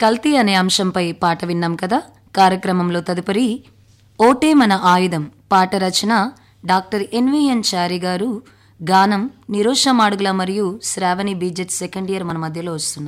కల్తీ అనే అంశంపై పాట విన్నాం కదా. కార్యక్రమంలో తదుపరి ఓటే మన ఆయుధం పాట రచన డాక్టర్ ఎన్విఎన్ చారి గారు, గానం నిరోష మాడుగుల మరియు శ్రావణి బీజెట్ సెకండ్ ఇయర్ మన మధ్యలో వస్తున్నారు.